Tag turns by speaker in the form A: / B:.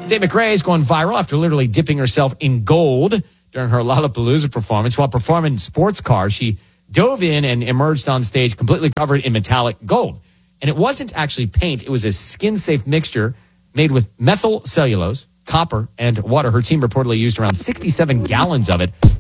A: Tate McRae is going viral after literally dipping herself in gold during her Lollapalooza performance. While performing sports cars, she dove in and emerged on stage completely covered in metallic gold. And it wasn't actually paint. It was a skin-safe mixture made with methyl cellulose, copper, and water. Her team reportedly used around 67 gallons of it.